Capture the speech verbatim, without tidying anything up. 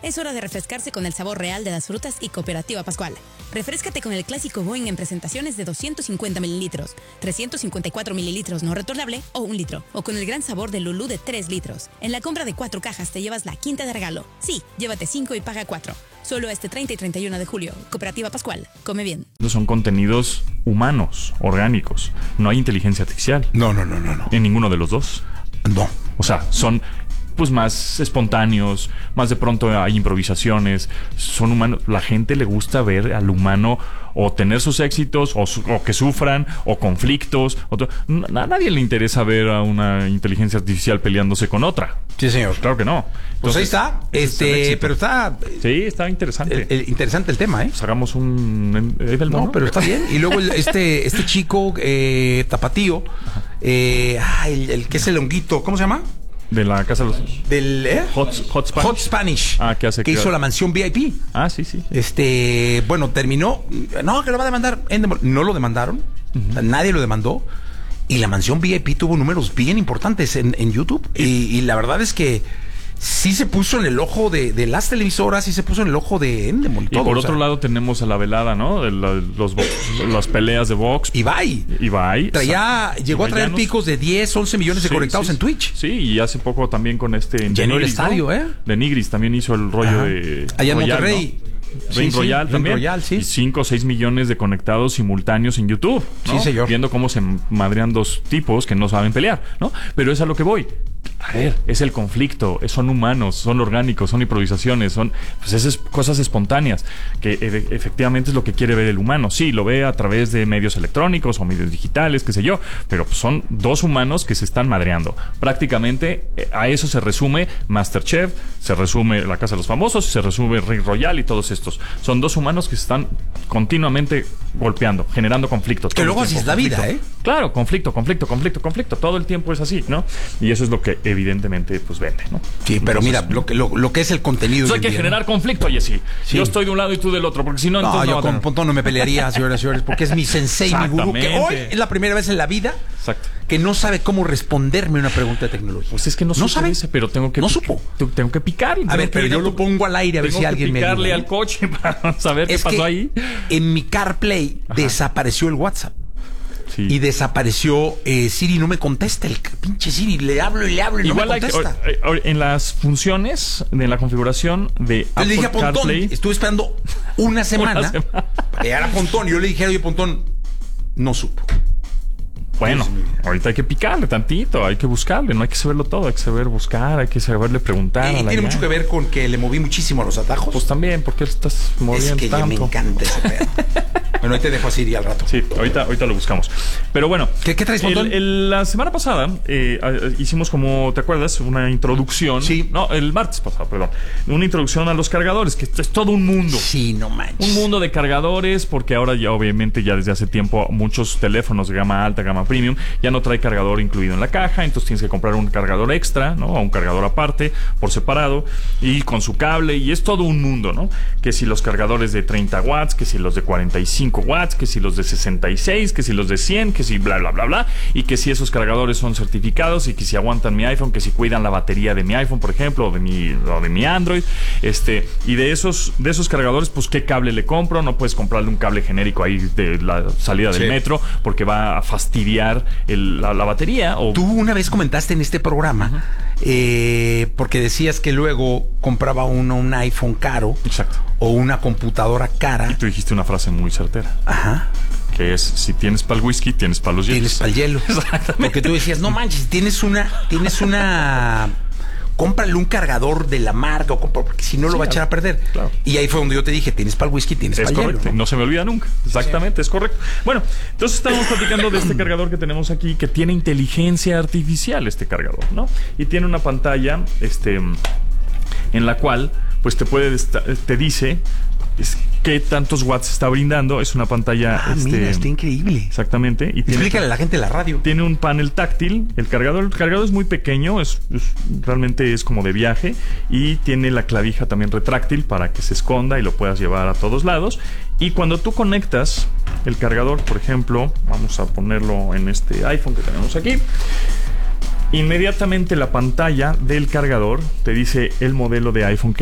Es hora de refrescarse con el sabor real de las frutas y Cooperativa Pascual. Refréscate con el clásico Boing en presentaciones de doscientos cincuenta mililitros, trescientos cincuenta y cuatro mililitros no retornable o un litro. O con el gran sabor de Lulú de tres litros. En la compra de cuatro cajas te llevas la quinta de regalo. Sí, llévate cinco y paga cuatro. Solo este treinta y treinta y uno de julio. Cooperativa Pascual. Come bien. Son contenidos humanos, orgánicos. No hay inteligencia artificial. No, no, no, no, no. En ninguno de los dos. No. O sea, son pues más espontáneos, más de pronto hay improvisaciones, son humanos. La gente le gusta ver al humano o tener sus éxitos, o, su, o que sufran, o conflictos. Otro. A nadie le interesa ver a una inteligencia artificial peleándose con otra. Sí, señor. Claro que no. Entonces, pues ahí está. Este, pero está. Sí, está interesante. El, el, interesante el tema, ¿eh? Pues hagamos un Evel, no, ¿no? pero está bien. Y luego el, este, este chico eh, tapatío, eh, ah, el, el que es el honguito, ¿cómo se llama? De la casa de los... Del, ¿eh? Hot, Hot Spanish. Hot Spanish. Ah, ¿qué hace? Que hizo la mansión V I P. Ah, sí, sí. Este, bueno, terminó. No, que lo va a demandar. No lo demandaron. Uh-huh. Nadie lo demandó. Y la mansión V I P tuvo números bien importantes en, en YouTube. Y, y la verdad es que sí se puso en el ojo de, de las televisoras, sí se puso en el ojo de Endemol. Y todo, por otro o sea, lado tenemos a la velada, ¿no? De la, los box, las peleas de box. Ibai. Ibai. Traía, o sea, llegó Ibaianos. a traer picos de diez, once millones de sí, conectados sí, en Twitch. Sí, y hace poco también con este... Llenó el estadio, ¿no? ¿eh? De Nigris también hizo el rollo Ajá. de... Allá en Monterrey. ¿no? Ring sí, Royal sí, también. Ring Royal, sí. Y cinco o seis millones de conectados simultáneos en YouTube, ¿no? Sí, señor. Viendo cómo se madrean dos tipos que no saben pelear, ¿no? Pero es a lo que voy. A ver, es el conflicto, son humanos, son orgánicos, son improvisaciones, son pues esas cosas espontáneas, que e- efectivamente es lo que quiere ver el humano. Sí, lo ve a través de medios electrónicos o medios digitales, qué sé yo, pero pues son dos humanos que se están madreando. Prácticamente a eso se resume MasterChef, se resume La Casa de los Famosos, se resume Ring Royal y todos estos. Son dos humanos que se están continuamente golpeando, generando conflictos. Que luego así es la vida, ¿eh? Claro, conflicto, conflicto, conflicto, conflicto. Todo el tiempo es así, ¿no? Y eso es lo que evidentemente pues vende, ¿no? Sí, pero entonces, mira, lo que, lo, lo que es el contenido... Eso hay que día, generar ¿no? conflicto, oye, sí. sí. Yo estoy de un lado y tú del otro, porque si no... No, entonces yo no con Pontón no me pelearía, señoras y señores, porque es mi sensei, mi gurú, que hoy es la primera vez en la vida Exacto. que no sabe cómo responderme una pregunta de tecnología. Pues es que no, no sabe, ese, pero tengo que... No supo. Tengo que picarle. A ver, pero yo lo pongo al aire a ver si alguien me Tengo que picarle al coche para saber qué pasó ahí. En mi CarPlay Ajá. desapareció el WhatsApp. Sí. Y desapareció eh, Siri, no me contesta el pinche Siri, le hablo y le hablo y Igual no me contesta. Hay, or, or, en las funciones de la configuración de yo Apple le dije a Pontón, CarPlay, estuve esperando una semana, una semana. que era Pontón, y yo le dije, oye Pontón, no supo. Bueno, ahorita hay que picarle tantito, hay que buscarle, no hay que saberlo todo, hay que saber buscar, hay que saberle preguntar. Y a la tiene guía. mucho que ver con que le moví muchísimo a los atajos. Pues también, porque estás moviendo Es que tanto. me encanta ese pedo. Bueno, ahí te dejo a Siri al rato. Sí, ahorita, ahorita lo buscamos. Pero bueno, ¿qué, qué traes, Pontón? El, el, la semana pasada eh, hicimos, como te acuerdas, una introducción. Sí. No, el martes pasado, perdón. Una introducción a los cargadores, que es todo un mundo. Sí, no manches. Un mundo de cargadores, porque ahora ya obviamente ya desde hace tiempo muchos teléfonos de gama alta, gama premium, ya no trae cargador incluido en la caja, entonces tienes que comprar un cargador extra, ¿no? O un cargador aparte, por separado, y con su cable, y es todo un mundo, ¿no? Que si los cargadores de treinta watts, que si los de cuarenta y cinco watts, que si los de sesenta y seis, que si los de cien, que si bla, bla, bla, bla, y que si esos cargadores son certificados y que si aguantan mi iPhone, que si cuidan la batería de mi iPhone, por ejemplo, o de mi, o de mi Android, este, y de esos, de esos cargadores, pues qué cable le compro. No puedes comprarle un cable genérico ahí de la salida del sí. metro, porque va a fastidiar el, la, la batería. O... Tú una vez comentaste en este programa, uh-huh. eh, porque decías que luego compraba uno un iPhone caro. Exacto. O una computadora cara. Y tú dijiste una frase muy certera. Ajá. Que es, si tienes para el whisky, tienes para los hielos. Tienes para el hielo. Exactamente. Porque tú decías, no manches, tienes una, tienes una... cómprale un cargador de la marca, o compra, porque si no sí, lo va a echar a perder. Claro. Y ahí fue donde yo te dije, tienes para el whisky, tienes para el hielo. ¿no? no se me olvida nunca. Exactamente, sí. Es correcto. Bueno, entonces estamos platicando de este cargador que tenemos aquí, que tiene inteligencia artificial, este cargador, ¿no? Y tiene una pantalla, este, en la cual, pues te puede, te dice es qué tantos watts está brindando. Es una pantalla... Ah, este, mira, está increíble. Exactamente. Y Explícale tiene, a la gente la radio. Tiene un panel táctil. El cargador, el cargador es muy pequeño, es, es realmente es como de viaje. Y tiene la clavija también retráctil para que se esconda y lo puedas llevar a todos lados. Y cuando tú conectas el cargador, por ejemplo, vamos a ponerlo en este iPhone que tenemos aquí, inmediatamente la pantalla del cargador te dice el modelo de iPhone que